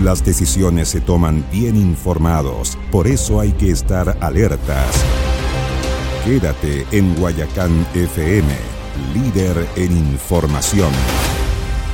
Las decisiones se toman bien informados, por eso hay que estar alertas. Quédate en Guayacán FM, líder en información.